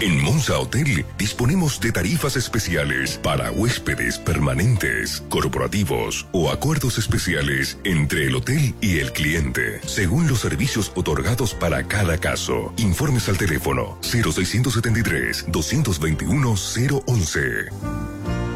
En Monza Hotel disponemos de tarifas especiales para huéspedes permanentes, corporativos o acuerdos especiales entre el hotel y el cliente, según los servicios otorgados para cada caso. Informes al teléfono 0673 221 011.